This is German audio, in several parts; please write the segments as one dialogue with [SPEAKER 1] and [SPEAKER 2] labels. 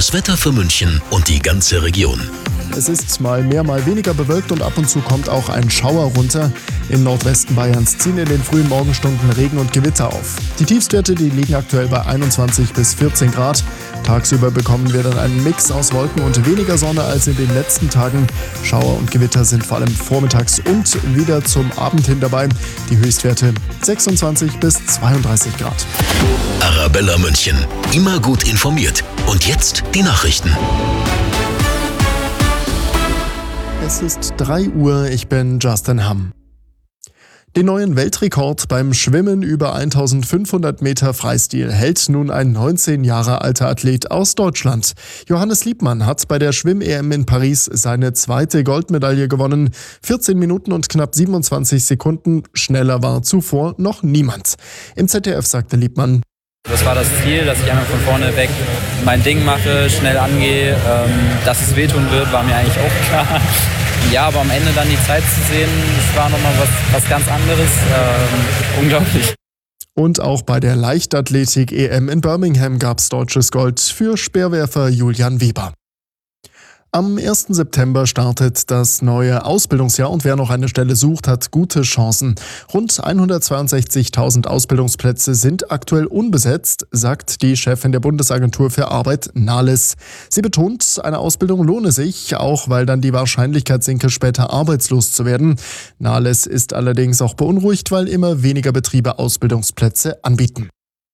[SPEAKER 1] Das Wetter für München und die ganze Region.
[SPEAKER 2] Es ist mal mehr, mal weniger bewölkt und ab und zu kommt auch ein Schauer runter. Im Nordwesten Bayerns ziehen in den frühen Morgenstunden Regen und Gewitter auf. Die Tiefstwerte, die liegen aktuell bei 21 bis 14 Grad. Tagsüber bekommen wir dann einen Mix aus Wolken und weniger Sonne als in den letzten Tagen. Schauer und Gewitter sind vor allem vormittags und wieder zum Abend hin dabei. Die Höchstwerte 26 bis 32 Grad.
[SPEAKER 1] Arabella München. Immer gut informiert. Und jetzt die Nachrichten.
[SPEAKER 2] Es ist 3 Uhr, ich bin Justin Hamm. Den neuen Weltrekord beim Schwimmen über 1500 Meter Freistil hält nun ein 19 Jahre alter Athlet aus Deutschland. Johannes Liebmann hat bei der Schwimm-EM in Paris seine zweite Goldmedaille gewonnen. 14 Minuten und knapp 27 Sekunden. Schneller war zuvor noch niemand. Im ZDF sagte Liebmann:
[SPEAKER 3] Das war das Ziel, dass ich einmal von vorne weg mein Ding mache, schnell angehe. Dass es wehtun wird, war mir eigentlich auch klar. Ja, aber am Ende dann die Zeit zu sehen, das war nochmal was ganz anderes. Unglaublich.
[SPEAKER 2] Und auch bei der Leichtathletik-EM in Birmingham gab es deutsches Gold für Speerwerfer Julian Weber. Am 1. September startet das neue Ausbildungsjahr und wer noch eine Stelle sucht, hat gute Chancen. Rund 162.000 Ausbildungsplätze sind aktuell unbesetzt, sagt die Chefin der Bundesagentur für Arbeit, Nahles. Sie betont, eine Ausbildung lohne sich, auch weil dann die Wahrscheinlichkeit sinke, später arbeitslos zu werden. Nahles ist allerdings auch beunruhigt, weil immer weniger Betriebe Ausbildungsplätze anbieten.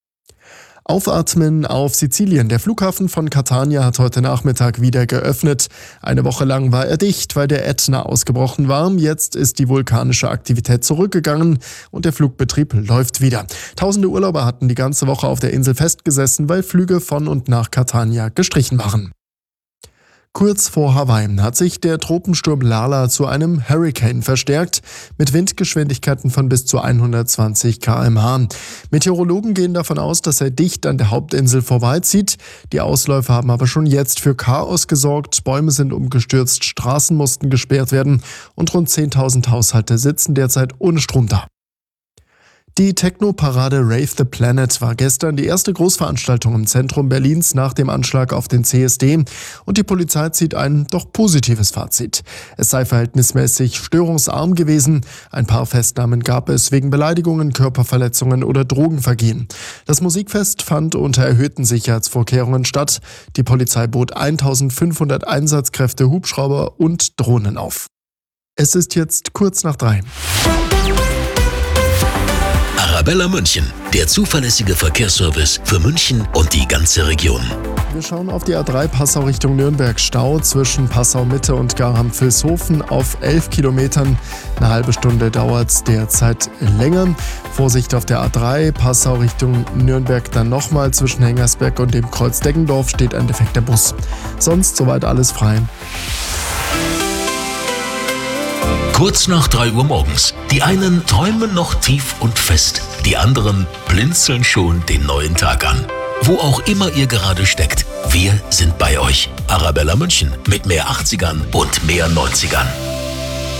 [SPEAKER 2] Aufatmen auf Sizilien. Der Flughafen von Catania hat heute Nachmittag wieder geöffnet. Eine Woche lang war er dicht, weil der Ätna ausgebrochen war. Jetzt ist die vulkanische Aktivität zurückgegangen und der Flugbetrieb läuft wieder. Tausende Urlauber hatten die ganze Woche auf der Insel festgesessen, weil Flüge von und nach Catania gestrichen waren. Kurz vor Hawaii hat sich der Tropensturm Lala zu einem Hurricane verstärkt, mit Windgeschwindigkeiten von bis zu 120 km/h. Meteorologen gehen davon aus, dass er dicht an der Hauptinsel vorbeizieht. Die Ausläufer haben aber schon jetzt für Chaos gesorgt. Bäume sind umgestürzt, Straßen mussten gesperrt werden und rund 10.000 Haushalte sitzen derzeit ohne Strom da. Die Techno-Parade Rave the Planet war gestern die erste Großveranstaltung im Zentrum Berlins nach dem Anschlag auf den CSD und die Polizei zieht ein doch positives Fazit. Es sei verhältnismäßig störungsarm gewesen. Ein paar Festnahmen gab es wegen Beleidigungen, Körperverletzungen oder Drogenvergehen. Das Musikfest fand unter erhöhten Sicherheitsvorkehrungen statt. Die Polizei bot 1.500 Einsatzkräfte, Hubschrauber und Drohnen auf. Es ist jetzt kurz nach 3.
[SPEAKER 1] Arabella München, der zuverlässige Verkehrsservice für München und die ganze Region.
[SPEAKER 2] Wir schauen auf die A3 Passau Richtung Nürnberg. Stau zwischen Passau Mitte und Garham-Vilshofen auf 11 Kilometern. Eine halbe Stunde dauert es derzeit länger. Vorsicht auf der A3 Passau Richtung Nürnberg dann nochmal. Zwischen Hengersberg und dem Kreuz Deggendorf steht ein defekter Bus. Sonst soweit alles frei.
[SPEAKER 1] Kurz nach 3 Uhr morgens. Die einen träumen noch tief und fest, die anderen blinzeln schon den neuen Tag an. Wo auch immer ihr gerade steckt, wir sind bei euch. Arabella München mit mehr 80ern und mehr 90ern.